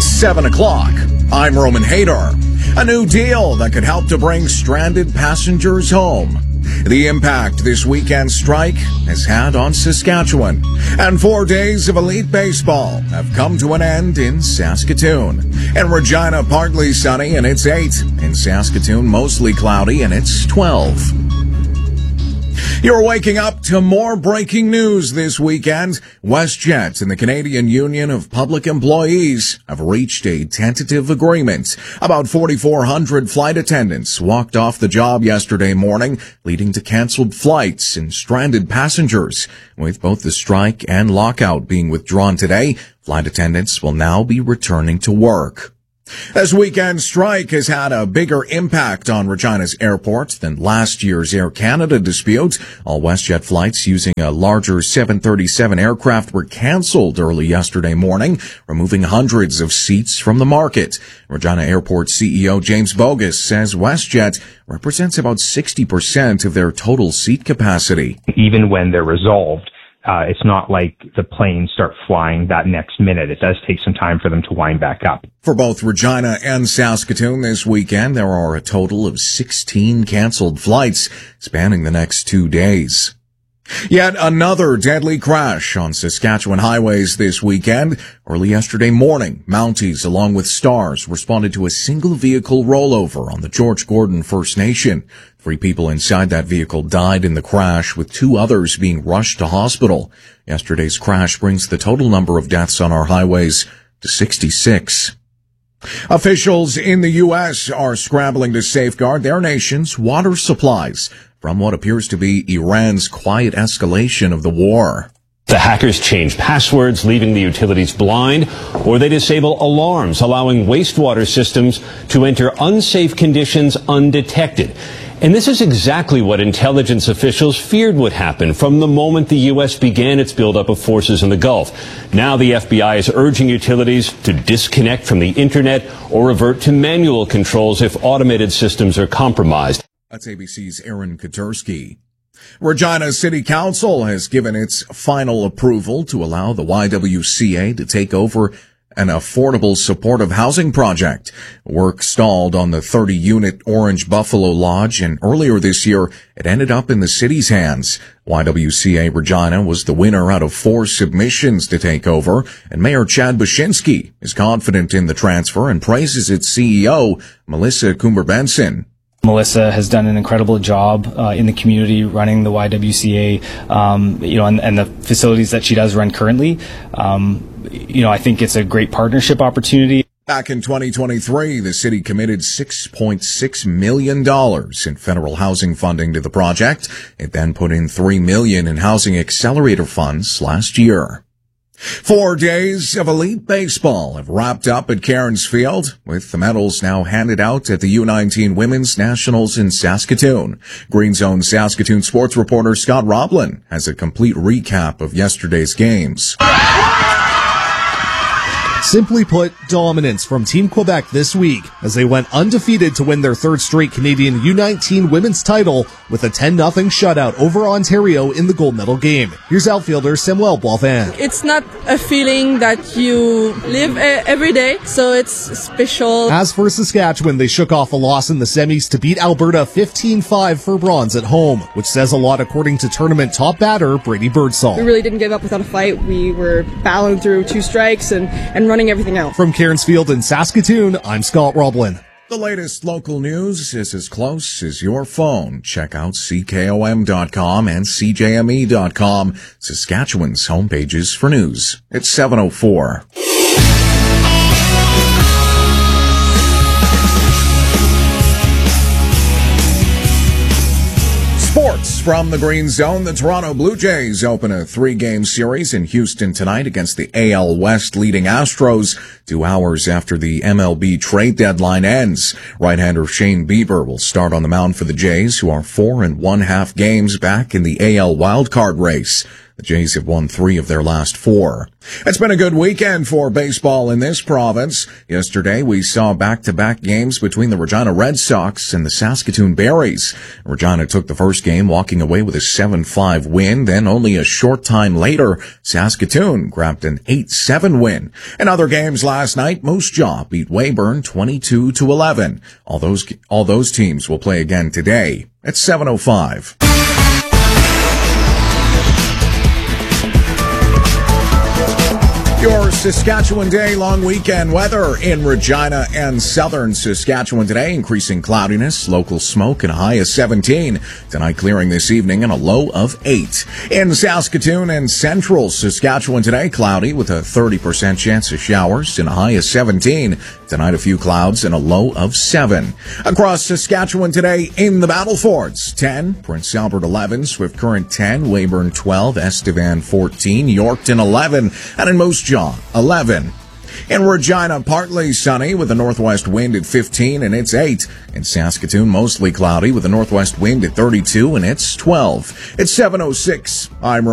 It's 7 o'clock. I'm Roman Hader. A new deal that could help to bring stranded passengers home. The impact this weekend's strike has had on Saskatchewan. And 4 days of elite baseball have come to an end in Saskatoon. In Regina, partly sunny, and it's 8. In Saskatoon, mostly cloudy, and it's 12. You're waking up to more breaking news this weekend. WestJet and the Canadian Union of Public Employees have reached a tentative agreement. About 4,400 flight attendants walked off the job yesterday morning, leading to canceled flights and stranded passengers. With both the strike and lockout being withdrawn today, flight attendants will now be returning to work. This weekend's strike has had a bigger impact on Regina's airport than last year's Air Canada dispute. All WestJet flights using a larger 737 aircraft were canceled early yesterday morning, removing hundreds of seats from the market. Regina Airport CEO James Bogus says WestJet represents about 60% of their total seat capacity. Even when they're resolved, it's not like the planes start flying that next minute. It does take some time for them to wind back up. For both Regina and Saskatoon this weekend, there are a total of 16 canceled flights spanning the next 2 days. Yet another deadly crash on Saskatchewan highways this weekend. Early yesterday morning, Mounties along with Stars responded to a single vehicle rollover on the George Gordon First Nation. 3 people inside that vehicle died in the crash, with 2 others being rushed to hospital. Yesterday's crash brings the total number of deaths on our highways to 66. Officials in the U.S. are scrambling to safeguard their nation's water supplies from what appears to be Iran's quiet escalation of the war. The hackers change passwords, leaving the utilities blind, or they disable alarms, allowing wastewater systems to enter unsafe conditions undetected. And this is exactly what intelligence officials feared would happen from the moment the U.S. began its buildup of forces in the Gulf. Now the FBI is urging utilities to disconnect from the internet or revert to manual controls if automated systems are compromised. That's ABC's Aaron Katursky. Regina City Council has given its final approval to allow the YWCA to take over an affordable supportive housing project. Work stalled on the 30-unit Orange Buffalo Lodge, and earlier this year, it ended up in the city's hands. YWCA Regina was the winner out of 4 submissions to take over, and Mayor Chad Bashinsky is confident in the transfer and praises its CEO, Melissa Cumber-Benson. Melissa has done an incredible job in the community running the YWCA, and the facilities that she does run currently. I think it's a great partnership opportunity. Back in 2023, the city committed $6.6 million in federal housing funding to the project. It then put in $3 million in housing accelerator funds last year. 4 days of elite baseball have wrapped up at Cairns Field, with the medals now handed out at the U19 Women's Nationals in Saskatoon. Green Zone Saskatoon sports reporter Scott Roblin has a complete recap of yesterday's games. Simply put, dominance from Team Quebec this week as they went undefeated to win their 3rd straight Canadian U19 women's title with a 10-0 shutout over Ontario in the gold medal game. Here's outfielder Samuel Boivin. It's not a feeling that you live every day, so it's special. As for Saskatchewan, they shook off a loss in the semis to beat Alberta 15-5 for bronze at home, which says a lot according to tournament top batter Brady Birdsall. We really didn't give up without a fight. We were battling through 2 strikes and running everything out. From Cairns Field in Saskatoon, I'm Scott Roblin. The latest local news is as close as your phone. Check out CKOM.com and CJME.com, Saskatchewan's homepages for news. It's 7:04. Sports from the Green Zone. The Toronto Blue Jays open a 3-game series in Houston tonight against the AL West leading Astros 2 hours after the MLB trade deadline ends. Right-hander Shane Bieber will start on the mound for the Jays, who are 4 1/2 games back in the AL wildcard race. The Jays have won 3 of their last 4. It's been a good weekend for baseball in this province. Yesterday, we saw back-to-back games between the Regina Red Sox and the Saskatoon Berries. Regina took the first game, walking away with a 7-5 win. Then only a short time later, Saskatoon grabbed an 8-7 win. In other games last night, Moose Jaw beat Weyburn 22-11. All those teams will play again today at 7:05. Your Saskatchewan Day long weekend weather in Regina and southern Saskatchewan today. Increasing cloudiness, local smoke, and a high of 17. Tonight clearing this evening and a low of 8. In Saskatoon and central Saskatchewan today, cloudy with a 30% chance of showers and a high of 17. Tonight a few clouds and a low of 7. Across Saskatchewan today in the Battlefords, 10, Prince Albert 11, Swift Current 10, Weyburn 12, Estevan 14, Yorkton 11, and in Moose Jaw 11. In Regina, partly sunny with a northwest wind at 15 and it's 8. In Saskatoon, mostly cloudy with a northwest wind at 32 and it's 12. It's 7:06. I'm